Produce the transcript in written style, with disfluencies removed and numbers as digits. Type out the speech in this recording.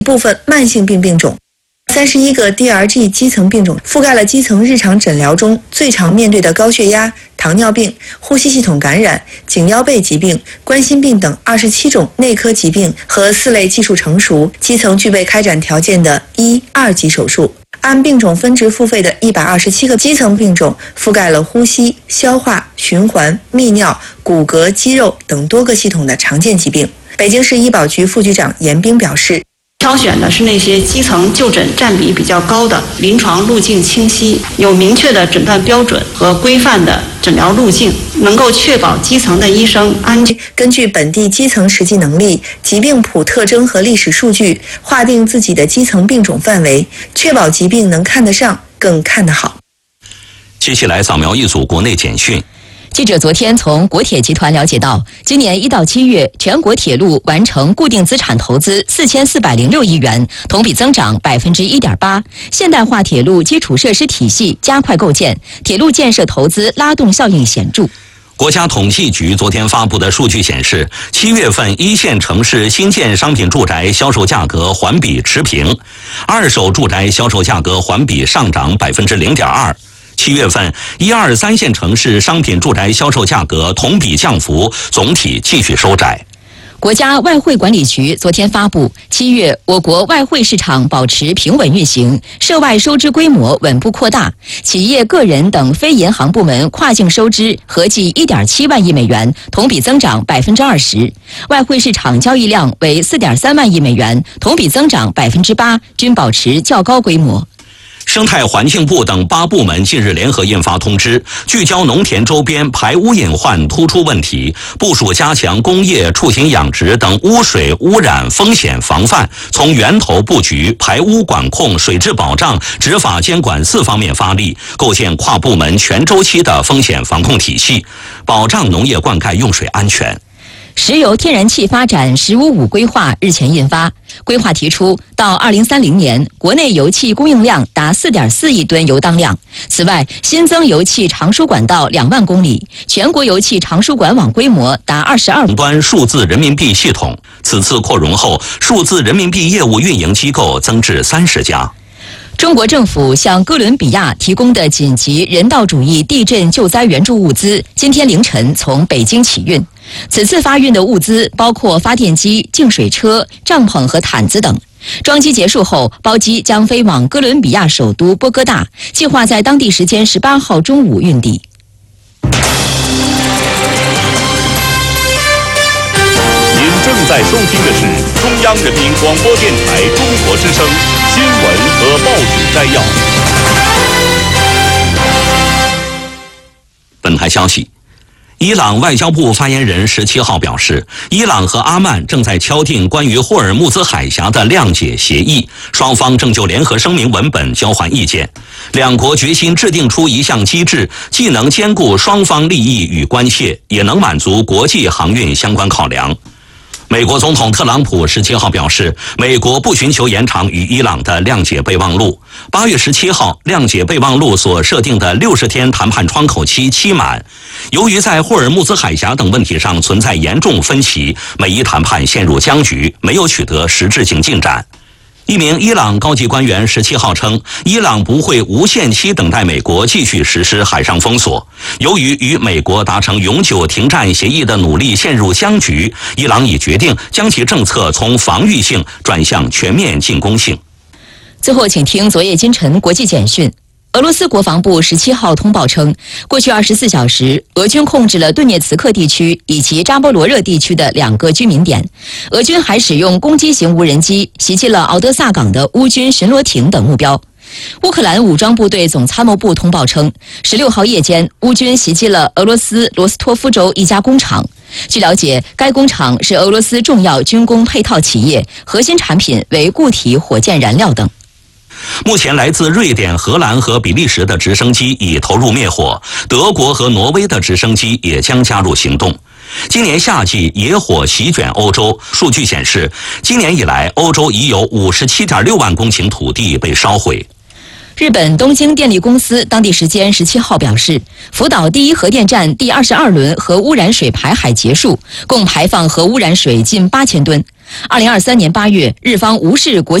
部分慢性病病种。31个 DRG 基层病种覆盖了基层日常诊疗中最常面对的高血压、糖尿病、呼吸系统感染、颈腰背疾病、冠心病等27种内科疾病和4类技术成熟、基层具备开展条件的1、2级手术。按病种分值付费的127个基层病种覆盖了呼吸、消化、循环、泌尿、骨骼、肌肉等多个系统的常见疾病。北京市医保局副局长严冰表示， 挑选的是那些基层就诊占比比较高的、临床路径清晰、有明确的诊断标准和规范的诊疗路径，能够确保基层的医生安全。 根据本地基层实际能力、疾病谱特征和历史数据，划定自己的基层病种范围，确保疾病能看得上，更看得好。 接下来扫描一组国内简讯。 记者昨天从国铁集团了解到，今年1到7月，全国铁路完成固定资产投资4406亿元，同比增长1.8%。现代化铁路基础设施体系加快构建，铁路建设投资拉动效应显著。 国家统计局昨天发布的数据显示，7月份一线城市新建商品住宅销售价格环比持平，二手住宅销售价格环比上涨0.2%。7月份1、2、3线城市商品住宅销售价格同比降幅总体继续收窄。 国家外汇管理局昨天发布，7月我国外汇市场保持平稳运行，涉外收支规模稳步扩大，企业、个人等非银行部门跨境收支合计1.7万亿美元，同比增长20%，外汇市场交易量为4.3万亿美元，同比增长8%，均保持较高规模。 生态环境部等8部门近日联合印发通知，聚焦农田周边排污隐患突出问题，部署加强工业、畜禽养殖等污水污染风险防范，从源头布局、排污管控、水质保障、执法监管4方面发力，构建跨部门全周期的风险防控体系，保障农业灌溉用水安全。 石油天然气发展“十五五”规划日前印发，规划提出，到2030年，国内油气供应量达4.4亿吨油当量。此外，新增油气长输管道2万公里，全国油气长输管网规模达22。 端数字人民币系统，此次扩容后，数字人民币业务运营机构增至30家。 中国政府向哥伦比亚提供的紧急人道主义地震救灾援助物资，今天凌晨从北京起运。此次发运的物资包括发电机、净水车、帐篷和毯子等。装机结束后，包机将飞往哥伦比亚首都波哥大，计划在当地时间18号中午运抵。 您正在收听的是中央人民广播电台中国之声新闻和报纸摘要。 本台消息，伊朗外交部发言人17号表示，伊朗和阿曼正在敲定关于霍尔木兹海峡的谅解协议，双方正就联合声明文本交换意见。两国决心制定出一项机制，既能兼顾双方利益与关切，也能满足国际航运相关考量。美国总统特朗普17号表示，美国不寻求延长与伊朗的谅解备忘录。8月17号，谅解备忘录所设定的60天谈判窗口期期满。由于在霍尔木兹海峡等问题上存在严重分歧，美伊谈判陷入僵局，没有取得实质性进展。一名伊朗高级官员17号称，伊朗不会无限期等待美国继续实施海上封锁。由于与美国达成永久停战协议的努力陷入僵局，伊朗已决定将其政策从防御性转向全面进攻性。 最后，请听昨夜今晨国际简讯。俄罗斯国防部17号通报称，过去24小时，俄军控制了顿涅茨克地区以及扎波罗热地区的2个居民点。俄军还使用攻击型无人机袭击了敖德萨港的乌军巡逻艇等目标。乌克兰武装部队总参谋部通报称，16号夜间，乌军袭击了俄罗斯罗斯托夫州一家工厂。据了解，该工厂是俄罗斯重要军工配套企业，核心产品为固体火箭燃料等。 目前来自瑞典、荷兰和比利时的直升机已投入灭火，德国和挪威的直升机也将加入行动。今年夏季野火席卷欧洲，数据显示，今年以来欧洲已有57.6万公顷土地被烧毁。 日本东京电力公司当地时间17号表示，福岛第一核电站第22轮核污染水排海结束，共排放核污染水近8000吨。 2023年8月，日方无视国